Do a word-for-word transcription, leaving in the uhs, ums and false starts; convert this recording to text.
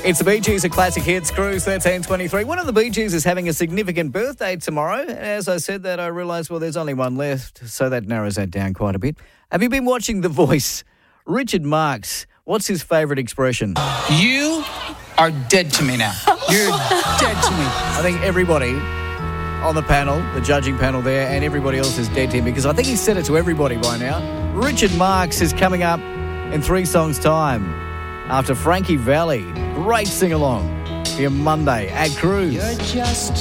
It's the Bee Gees, a classic hits, Cruise thirteen twenty-three. One of the Bee Gees is having a significant birthday tomorrow. And as I said that, I realised, well, there's only one left, so that narrows that down quite a bit. Have you been watching The Voice? Richard Marx, what's his favourite expression? You are dead to me now. You're dead to me. I think everybody on the panel, the judging panel there, and everybody else is dead to him because I think he's said it to everybody by now. Richard Marx is coming up in three songs' time after Frankie Valli. Great sing-along for your Monday at Cruise. You're just